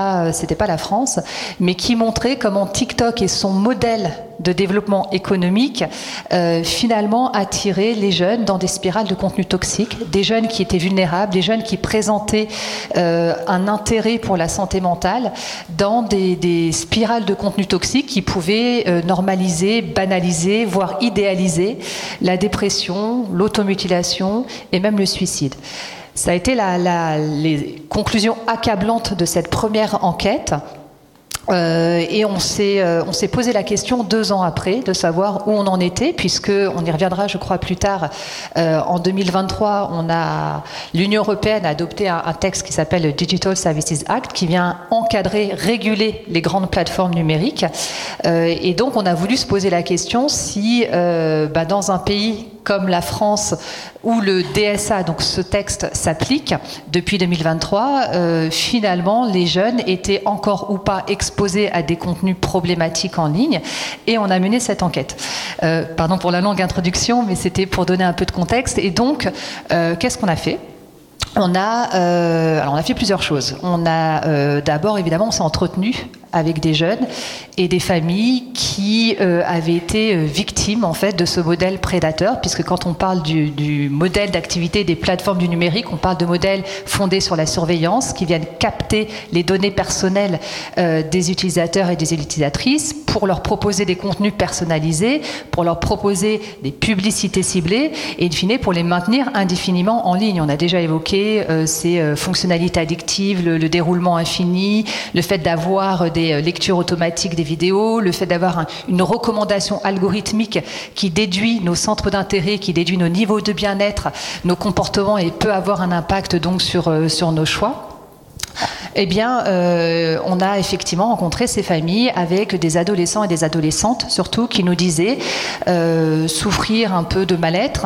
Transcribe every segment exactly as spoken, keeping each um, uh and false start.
c'était pas la France, mais qui montrait comment TikTok et son modèle de développement économique euh, finalement attiraient les jeunes dans des spirales de contenu toxique, des jeunes qui étaient vulnérables, des jeunes qui présentaient euh, un intérêt pour la santé mentale dans des, des spirales de contenu toxique qui pouvaient euh, normaliser, banaliser, voire idéaliser la dépression, l'automutilation et même le suicide. Ça a été la, la, les conclusions accablantes de cette première enquête. Euh, et on s'est, euh, on s'est posé la question deux ans après de savoir où on en était, puisque on y reviendra, je crois, plus tard. Euh, en deux mille vingt-trois, on a l'Union européenne a adopté un, un texte qui s'appelle le Digital Services Act, qui vient encadrer, réguler les grandes plateformes numériques. Euh, et donc, on a voulu se poser la question si, euh, bah, dans un pays comme la France, où le D S A, donc ce texte, s'applique depuis deux mille vingt-trois, euh, finalement, les jeunes étaient encore ou pas exposés à des contenus problématiques en ligne, et on a mené cette enquête. Euh, pardon pour la longue introduction, mais c'était pour donner un peu de contexte. Et donc, euh, qu'est-ce qu'on a fait ? On a, euh, alors on a fait plusieurs choses. On a euh, d'abord, évidemment, on s'est entretenu avec des jeunes et des familles qui euh, avaient été victimes en fait de ce modèle prédateur, puisque quand on parle du, du modèle d'activité des plateformes du numérique, on parle de modèles fondés sur la surveillance, qui viennent capter les données personnelles euh, des utilisateurs et des utilisatrices pour leur proposer des contenus personnalisés, pour leur proposer des publicités ciblées et in fine pour les maintenir indéfiniment en ligne. On a déjà évoqué euh, ces euh, fonctionnalités addictives, le, le déroulement infini, le fait d'avoir des lectures automatiques des vidéos, le fait d'avoir un, une recommandation algorithmique qui déduit nos centres d'intérêt, qui déduit nos niveaux de bien-être, nos comportements et peut avoir un impact donc sur, euh, sur nos choix. Eh bien, euh, on a effectivement rencontré ces familles avec des adolescents et des adolescentes, surtout, qui nous disaient euh, souffrir un peu de mal-être.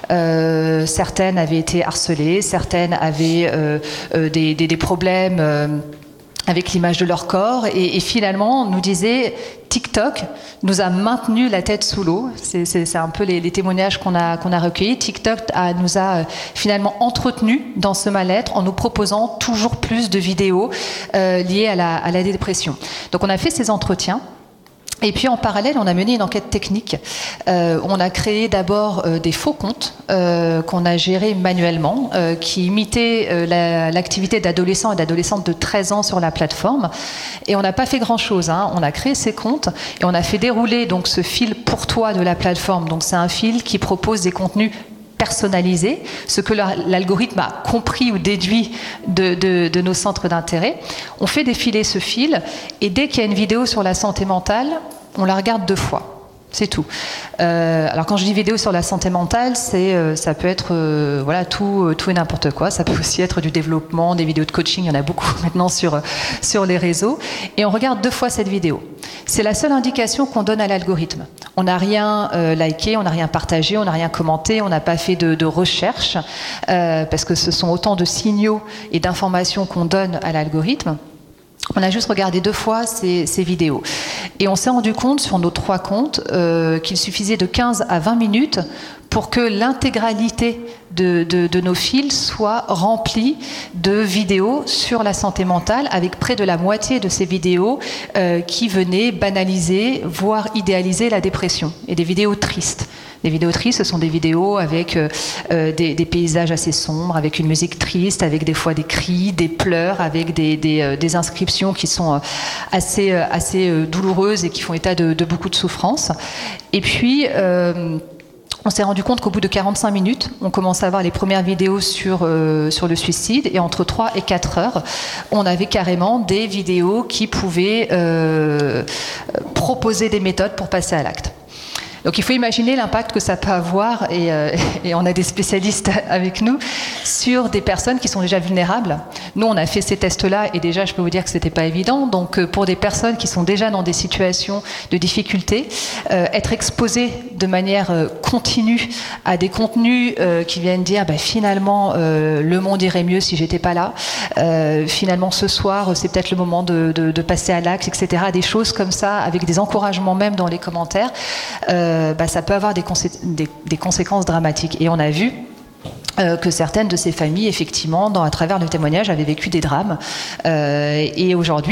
Euh, certaines avaient été harcelées, certaines avaient euh, euh, des, des, des problèmes euh, avec l'image de leur corps, et, et finalement, on nous disait TikTok nous a maintenu la tête sous l'eau. C'est, c'est, c'est un peu les, les témoignages qu'on a, qu'on a recueillis. TikTok a, nous a euh, finalement entretenus dans ce mal-être en nous proposant toujours plus de vidéos euh, liées à la, à la dépression. Donc on a fait ces entretiens. Et puis en parallèle, on a mené une enquête technique. Euh, on a créé d'abord euh, des faux comptes euh, qu'on a gérés manuellement, euh, qui imitaient euh, la, l'activité d'adolescents et d'adolescentes de treize ans sur la plateforme. Et on n'a pas fait grand-chose. Hein. On a créé ces comptes et on a fait dérouler donc ce fil pour toi de la plateforme. Donc c'est un fil qui propose des contenus personnalisé, ce que l'algorithme a compris ou déduit de, de, de nos centres d'intérêt. On fait défiler ce fil et dès qu'il y a une vidéo sur la santé mentale, on la regarde deux fois. C'est tout. Euh, alors quand je dis vidéo sur la santé mentale, c'est, euh, ça peut être euh, voilà, tout, euh, tout et n'importe quoi. Ça peut aussi être du développement, des vidéos de coaching. Il y en a beaucoup maintenant sur, sur les réseaux. Et on regarde deux fois cette vidéo. C'est la seule indication qu'on donne à l'algorithme. On n'a rien euh, liké, on n'a rien partagé, on n'a rien commenté, on n'a pas fait de, de recherche, euh, parce que ce sont autant de signaux et d'informations qu'on donne à l'algorithme. On a juste regardé deux fois ces, ces vidéos. Et on s'est rendu compte sur nos trois comptes euh, qu'il suffisait de quinze à vingt minutes pour que l'intégralité de, de, de nos fils soit remplie de vidéos sur la santé mentale, avec près de la moitié de ces vidéos euh, qui venaient banaliser, voire idéaliser la dépression, et des vidéos tristes. Les vidéos tristes, ce sont des vidéos avec euh, des, des paysages assez sombres, avec une musique triste, avec des fois des cris, des pleurs, avec des, des, euh, des inscriptions qui sont assez, euh, assez euh, douloureuses et qui font état de, de beaucoup de souffrance. Et puis, euh, on s'est rendu compte qu'au bout de quarante-cinq minutes, on commençait à avoir les premières vidéos sur, euh, sur le suicide, et entre trois et quatre heures, on avait carrément des vidéos qui pouvaient euh, proposer des méthodes pour passer à l'acte. Donc il faut imaginer l'impact que ça peut avoir, et, euh, et on a des spécialistes avec nous, sur des personnes qui sont déjà vulnérables. Nous, on a fait ces tests-là, et déjà, je peux vous dire que c'était pas évident. Donc pour des personnes qui sont déjà dans des situations de difficulté, euh, être exposées de manière euh, continue à des contenus euh, qui viennent dire bah, finalement, euh, le monde irait mieux si j'étais pas là, euh, finalement ce soir, c'est peut-être le moment de, de, de passer à l'acte, et cetera. Des choses comme ça, avec des encouragements même dans les commentaires. Euh, Bah, ça peut avoir des, consé- des, des conséquences dramatiques. Et on a vu euh, que certaines de ces familles, effectivement, dans, à travers le témoignage, avaient vécu des drames. Euh, et aujourd'hui,